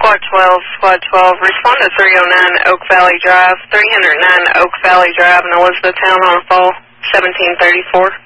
Squad 12, respond to 309 Oak Valley Drive, 309 Oak Valley Drive in Elizabethtown on a fall, 1734.